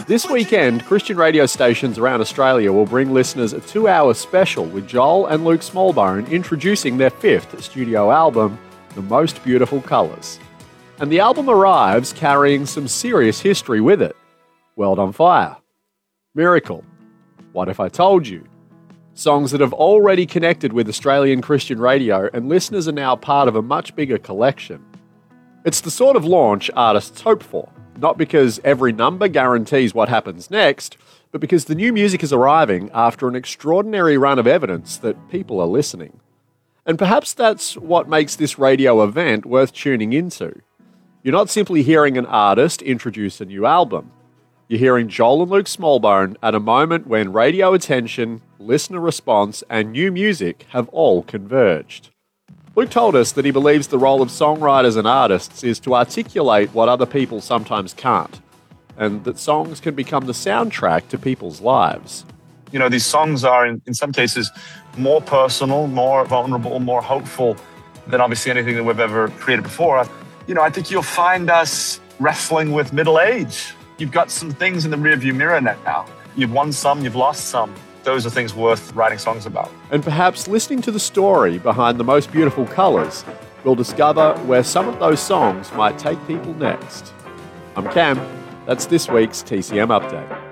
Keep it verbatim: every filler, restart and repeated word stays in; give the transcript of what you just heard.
This weekend, Christian radio stations around Australia will bring listeners a two-hour special with Joel and Luke Smallbone introducing their fifth studio album, The Most Beautiful Colours. And the album arrives carrying some serious history with it. World on Fire, Miracle, What If I Told You? Songs that have already connected with Australian Christian radio, and listeners are now part of a much bigger collection. It's the sort of launch artists hope for, not because every number guarantees what happens next, but because the new music is arriving after an extraordinary run of evidence that people are listening. And perhaps that's what makes this radio event worth tuning into. You're not simply hearing an artist introduce a new album. You're hearing Joel and Luke Smallbone at a moment when radio attention, listener response, and new music have all converged. Luke told us that he believes the role of songwriters and artists is to articulate what other people sometimes can't, and that songs can become the soundtrack to people's lives. You know, these songs are, in, in some cases, more personal, more vulnerable, more hopeful than obviously anything that we've ever created before. You know, I think you'll find us wrestling with middle age. You've got some things in the rearview mirror now. You've won some, you've lost some. Those are things worth writing songs about. And perhaps listening to the story behind The Most Beautiful Colours, we'll discover where some of those songs might take people next. I'm Cam. That's this week's T C M Update.